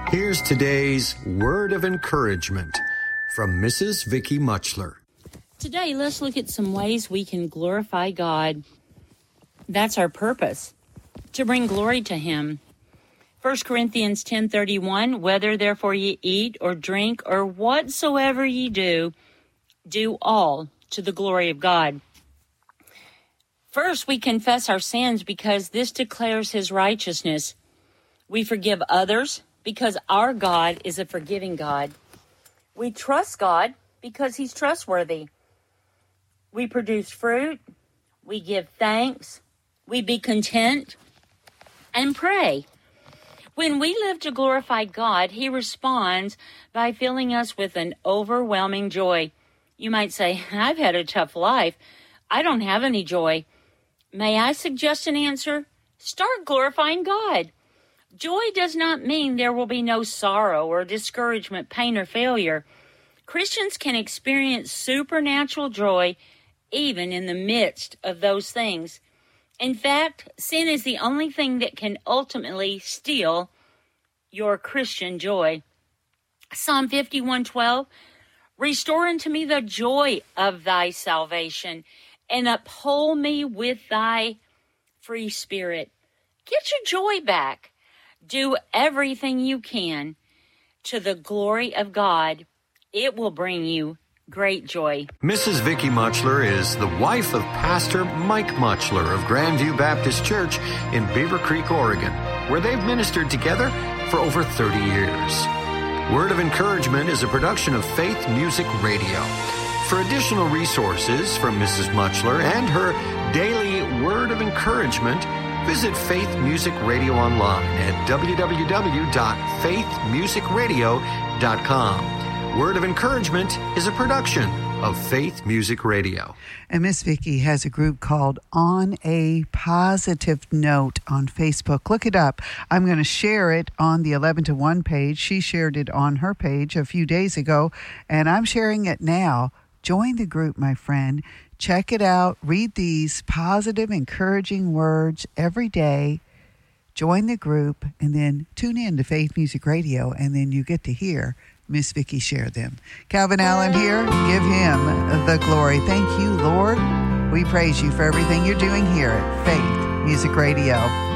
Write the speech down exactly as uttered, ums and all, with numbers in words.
Here's today's word of encouragement from Missus Vicky Muchler. Today, let's look at some ways we can glorify God. That's our purpose, to bring glory to Him. First Corinthians ten thirty-one, whether therefore ye eat or drink or whatsoever ye do, do all to the glory of God. First, we confess our sins because this declares His righteousness. We forgive others because our God is a forgiving God. We trust God because He's trustworthy. We produce fruit. We give thanks. We be content and pray. When we live to glorify God, He responds by filling us with an overwhelming joy. You might say, I've had a tough life. I don't have any joy. May I suggest an answer? Start glorifying God. Joy does not mean there will be no sorrow or discouragement, pain, or failure. Christians can experience supernatural joy even in the midst of those things. In fact, sin is the only thing that can ultimately steal your Christian joy. Psalm fifty-one twelve, restore unto me the joy of thy salvation, and uphold me with thy free spirit. Get your joy back. Do everything you can to the glory of God. It will bring you great joy. Missus Vicky Muchler is the wife of Pastor Mike Muchler of Grandview Baptist Church in Beaver Creek, Oregon, where they've ministered together for over thirty years. Word of Encouragement is a production of Faith Music Radio. For additional resources from Missus Muchler and her daily Word of Encouragement, visit Faith Music Radio online at w w w dot faith music radio dot com. Word of Encouragement is a production of Faith Music Radio. And Miss Vicky has a group called On a Positive Note on Facebook. Look it up. I'm going to share it on the eleven to one page. She shared it on her page a few days ago, and I'm sharing it now. Join the group, my friend. Check it out. Read these positive, encouraging words every day. Join the group, and then tune in to Faith Music Radio, and then you get to hear Miss Vicky share them. Calvin Allen here. Give Him the glory. Thank you, Lord. We praise You for everything You're doing here at Faith Music Radio.